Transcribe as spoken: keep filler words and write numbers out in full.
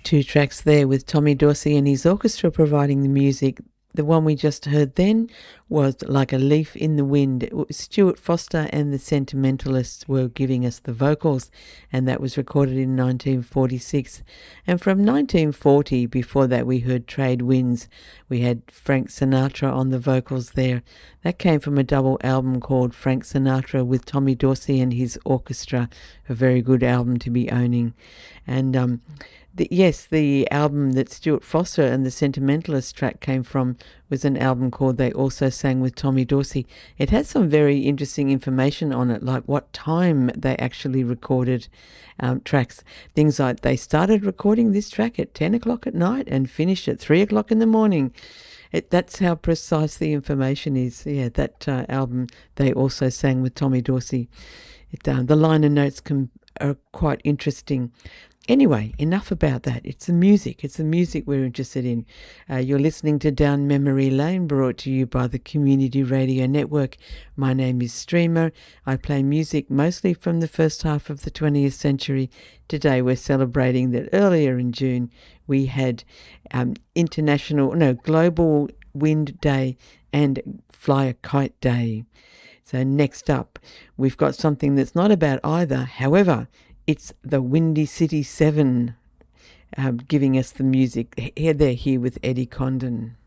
Two tracks there with Tommy Dorsey and his orchestra providing the music. The one we just heard then was Like a Leaf in the Wind. It was Stuart Foster and the Sentimentalists were giving us the vocals, and that was recorded in nineteen forty-six. And from nineteen forty, before that, we heard Trade Winds. We had Frank Sinatra on the vocals there. That came from a double album called Frank Sinatra with Tommy Dorsey and his orchestra, a very good album to be owning. And um The, yes, the album that Stuart Foster and the Sentimentalist track came from was an album called They Also Sang with Tommy Dorsey. It has some very interesting information on it, like what time they actually recorded um, tracks. Things like they started recording this track at ten o'clock at night and finished at three o'clock in the morning. It, that's how precise the information is. Yeah, that uh, album They Also Sang with Tommy Dorsey. It, uh, the liner notes can, are quite interesting. Anyway, enough about that. It's the music. It's the music we're interested in. Uh, you're listening to Down Memory Lane, brought to you by the Community Radio Network. My name is Streamer. I play music mostly from the first half of the twentieth century. Today we're celebrating that earlier in June we had um, International, no, Global Wind Day and Fly a Kite Day. So next up, we've got something that's not about either. However, it's the Windy City Seven um, giving us the music. Here they're here with Eddie Condon.